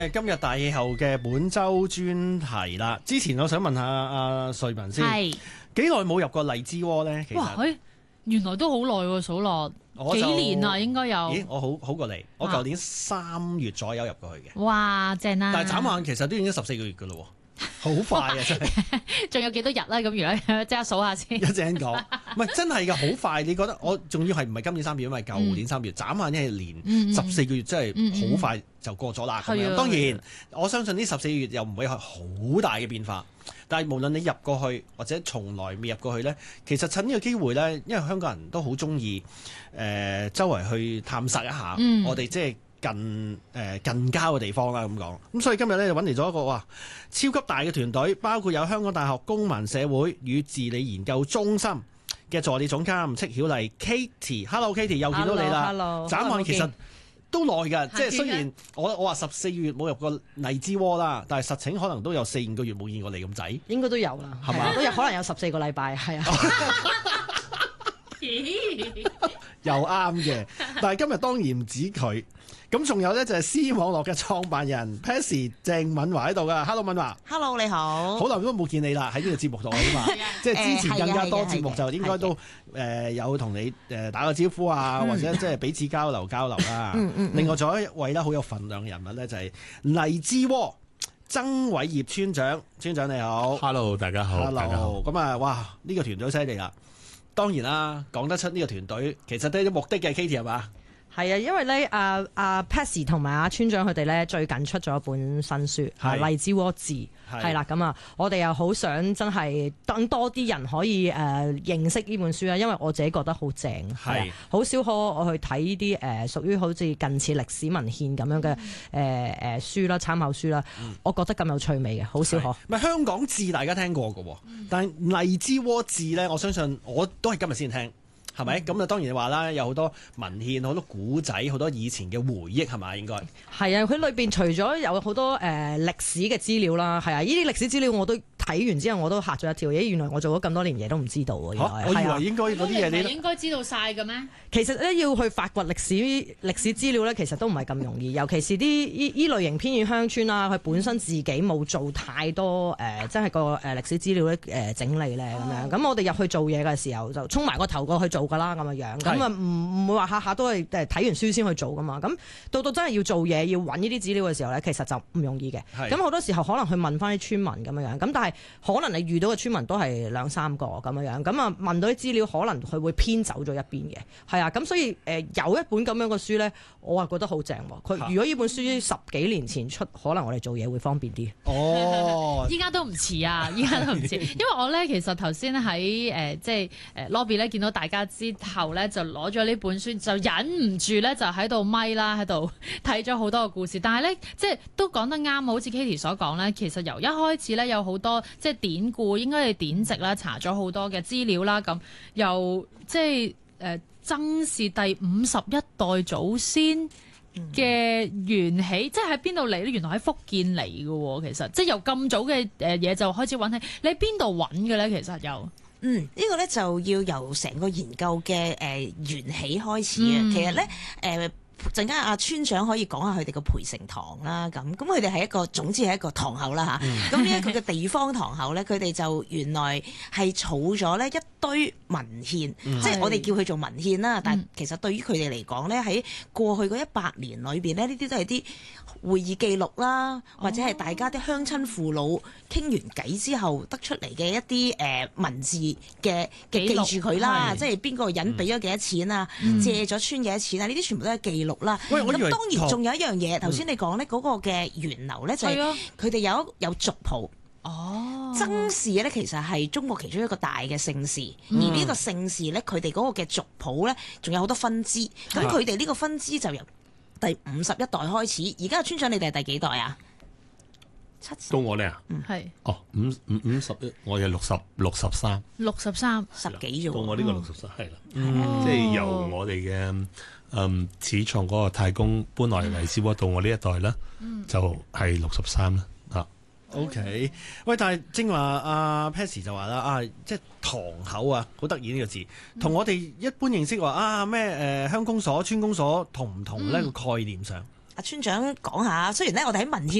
今日大氣候嘅本周專題啦。之前我想問下阿瑞文先， 係幾耐冇入過荔枝窩呢？其實哇，原來都好耐喎，數落幾年啦，應該有。 咦，我好過你，我舊年3月左右入過去嘅。 哇，正啦！ 但係眨眼其實都已經14個月㗎咯喎，好快啊真係。 仲有幾多日啦？咁如果即刻數下先。 一陣講，唔係真係㗎，好快。你覺得我仲要係唔係今年3月，因為舊年3月，眨眼一年14個月，真係好快就過咗啦。咁樣當然，我相信呢14個月又唔會係好大嘅變化。但係無論你入過去或者從來未入過去呢，其實趁呢個機會呢，因為香港人都好中意周圍去探索一下我哋即係近郊嘅地方啦，咁講。咁所以今日咧就揾嚟咗一個超級大嘅團隊，包括有香港大學公民社會與治理研究中心嘅助理總監戚曉麗 Katie。Hello Katie， 又見到你啦。 Hello， 眨眼其實都耐㗎，即係雖然我話14月冇入過荔枝窩啦，但係實情可能都有4-5個月冇見過你咁滯。 應該都有啦，係嘛？都有可能有14個禮拜，係啊。 又啱嘅，但係今日當然唔止佢，咁仲有咧就係 C 網絡嘅創辦人 Patsy 鄭敏華喺度噶。Hello 敏華 Hello， 你好。 好耐都冇見你啦，喺呢個節目度啊嘛，即係之前更加多節目就應該都有同你打個招呼啊，或者即係彼此交流啦。另外仲有一位咧好有份量嘅人物咧，就係荔枝窩曾偉業村長。村長你好。 Hello， 大家好。 Hello， 咁啊，哇，呢個團隊犀利啦。當然啦，講得出呢個團隊其實都有啲目的嘅。 Katie 係嘛？ 係啊，因為咧阿 Patsy 同埋阿村長佢哋咧最近出咗一本新書《荔枝窩誌》，係啦，咁啊，我哋又好想真係等多啲人可以認識呢本書啊，因為我自己覺得好正，係好少可我去睇呢啲屬於好似近似歷史文獻咁樣嘅書啦、參考書啦，我覺得咁有趣味嘅，好少可。 唔係香港誌大家聽過嘅，但係荔枝窩誌咧，我相信我都係今日先聽。係咪？咁啊，當然話啦，有好多文獻、好多古仔、好多以前嘅回憶，係咪？應該係啊！佢裏邊除咗有好多歷史嘅資料啦，係啊！呢啲歷史資料我都睇完之後，我都嚇咗一跳。咦，原來我做咗咁多年嘢都唔知道喎！ 我以為應該嗰啲嘢你應該知道晒嘅咩？ 其實咧要去發掘歷史資料咧，其實都唔係咁容易。尤其是啲依類型偏遠鄉村啦，佢本身自己冇做太多真係個歷史資料咧整理咧咁樣。咁我哋入去做嘢嘅時候，就衝埋個頭過去做㗎啦咁樣。咁啊唔會話下下都係睇完書先去做㗎嘛。咁到真係要做嘢要揾呢啲資料嘅時候咧，其實就唔容易嘅。咁好多時候可能去問翻啲村民咁樣。咁但係可能你遇到嘅村民都係2-3個咁樣。咁啊問到啲資料，可能佢會偏走咗一邊嘅。係啊，咁所以有一本咁樣嘅書咧，我係覺得好正喎。佢如果呢本書10幾年前出，可能我哋做嘢會方便啲。 哦，依家都唔遲啊！依家都唔遲，因為我咧其實頭先喺即係lobby 咧見到大家之後咧，就攞咗呢本書，就忍唔住咧就喺度咪啦，喺度睇咗好多個故事。但係咧即係都講得啱，好似 Katie 所講咧，其實由一開始咧有好多即係典故，應該係典籍啦，查咗好多嘅資料啦，咁又即係曾氏第51代祖先嘅源起，即係喺邊度嚟咧？原來喺福建嚟嘅喎，其實即係由咁早嘅嘢就開始揾起。你喺邊度揾嘅咧？其實又呢個咧就要由成個研究嘅源起開始啊。其實咧陣間阿村長可以講下佢哋個培成堂啦，咁佢哋係一個總之係一個堂口啦嚇。咁呢一個嘅地方堂口咧，佢哋就原來係儲咗咧一堆文獻，即係我哋叫佢做文獻啦。但係其實對於佢哋嚟講咧，喺過去嗰100年裏邊咧，呢啲都係啲會議記錄啦，或者係大家啲鄉親父老傾完偈之後得出嚟嘅一啲文字嘅記住佢啦，即係邊個人俾咗幾多錢啊，借咗村幾多錢啊，呢啲全部都係記錄啦。咁當然仲有一樣嘢，頭先你講咧嗰個嘅源流咧，就係佢哋有族譜。曾氏咧其實係中國其中一個大嘅姓氏，而呢個姓氏咧佢哋嗰個嘅族譜咧仲有好多分支。咁佢哋呢個分支就由第51代開始。而家村長你哋係第幾代啊？70 到我咧啊？ 係 51，我係63 10幾啫。 到我呢個63係啦，即係由我哋嘅始創嗰個太公搬來荔枝窩到我呢一代啦，就係63啦。 OK， 喂，但係正話阿 Patsy 就話啦，即係堂口啊，好得意呢個字，同我哋一般認識話咩鄉公所、村公所同唔同呢個概念上？ 村長講下。雖然咧，我哋喺文獻